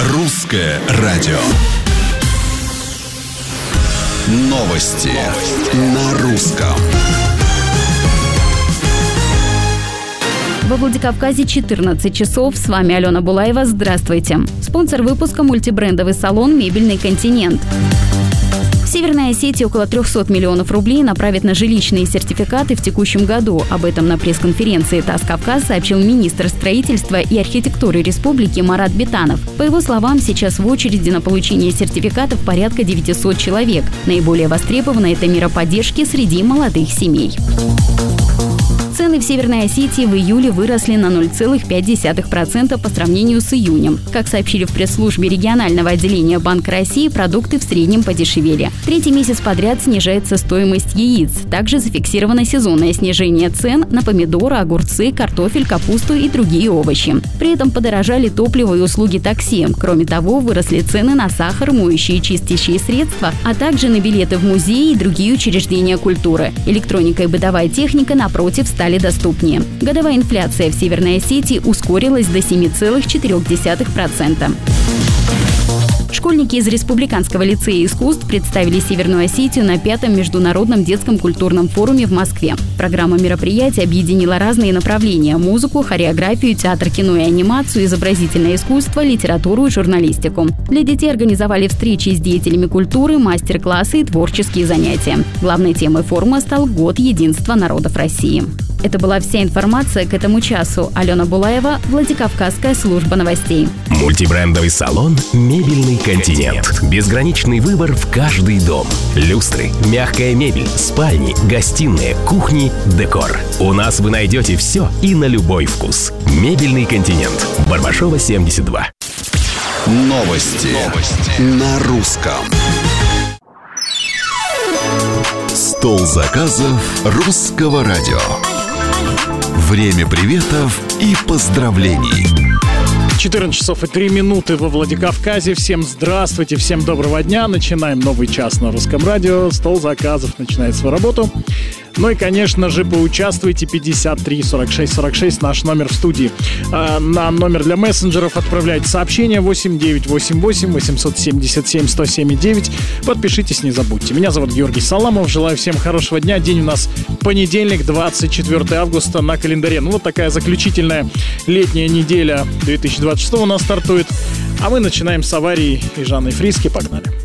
Русское радио. Новости на русском. Во Владикавказе 14 часов. С вами Алена Булаева. Здравствуйте. Спонсор выпуска — мультибрендовый салон «Мебельный континент». В Северной Осетии около 300 миллионов рублей направят на жилищные сертификаты в текущем году. Об этом на пресс-конференции ТАСС «Кавказ» сообщил министр строительства и архитектуры республики Марат Битанов. По его словам, сейчас в очереди на получение сертификатов порядка 900 человек. Наиболее востребована эта мера поддержки среди молодых семей. Цены в Северной Осетии в июле выросли на 0,5% по сравнению с июнем. Как сообщили в пресс-службе регионального отделения Банка России, продукты в среднем подешевели. Третий месяц подряд снижается стоимость яиц. Также зафиксировано сезонное снижение цен на помидоры, огурцы, картофель, капусту и другие овощи. При этом подорожали топливо и услуги такси. Кроме того, выросли цены на сахар, моющие и чистящие средства, а также на билеты в музеи и другие учреждения культуры. Электроника и бытовая техника, напротив, стали доступнее. Годовая инфляция в Северной Осетии ускорилась до 7,4%. Школьники из Республиканского лицея искусств представили Северную Осетию на 5-м международном детском культурном форуме в Москве. Программа мероприятия объединила разные направления – музыку, хореографию, театр, кино и анимацию, изобразительное искусство, литературу и журналистику. Для детей организовали встречи с деятелями культуры, мастер-классы и творческие занятия. Главной темой форума стал Год единства народов России. Это была вся информация к этому часу. Алена Булаева, Владикавказская служба новостей. Мультибрендовый салон «Мебельный континент». Безграничный выбор в каждый дом. Люстры, мягкая мебель, спальни, гостиные, кухни, декор. У нас вы найдете все и на любой вкус. «Мебельный континент». Барбашова, 72. Новости на русском. Стол заказов Русского радио. Время приветов и поздравлений. 14 часов и 3 минуты во Владикавказе. Всем здравствуйте, всем доброго дня. Начинаем новый час на Русском радио. Стол заказов начинает свою работу. Ну и, конечно же, поучаствуйте. 53 46 46 наш номер в студии. На номер для мессенджеров отправляйте сообщение 8988 877 107 9. Подпишитесь, не забудьте. Меня зовут Георгий Саламов. Желаю всем хорошего дня. День у нас понедельник, 24 августа на календаре. Ну вот такая заключительная летняя неделя 2026 у нас стартует. А мы начинаем с аварии и Жанны Фриске. Погнали.